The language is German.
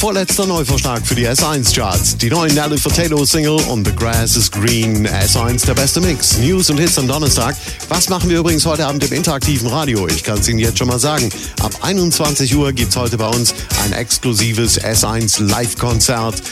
Vorletzter Neuvorschlag für die S1-Charts. Die neuen Nelly Furtado-Single und The Grass is Green. S1, der beste Mix. News und Hits am Donnerstag. Was machen wir übrigens heute Abend im interaktiven Radio? Ich kann es Ihnen jetzt schon mal sagen. Ab 21 Uhr gibt es heute bei uns ein exklusives S1 Live-Konzert